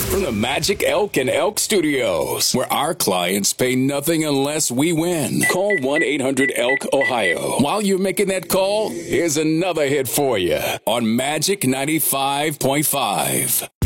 From the Magic Elk and Elk Studios, where our clients pay nothing unless we win. Call 1-800-ELK-OHIO. While you're making that call, here's another hit for you on Magic 95.5.